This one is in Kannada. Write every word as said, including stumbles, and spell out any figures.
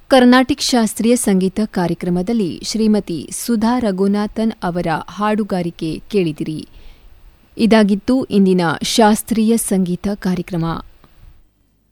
ಕರ್ನಾಟಿಕ್ ಶಾಸ್ತ್ರೀಯ ಸಂಗೀತ ಕಾರ್ಯಕ್ರಮದಲ್ಲಿ ಶ್ರೀಮತಿ ಸುಧಾ ರಘುನಾಥನ್ ಅವರ ಹಾಡುಗಾರಿಕೆ ಕೇಳಿದಿರಿ. ಇದಾಗಿತ್ತು ಇಂದಿನ ಶಾಸ್ತ್ರೀಯ ಸಂಗೀತ ಕಾರ್ಯಕ್ರಮ.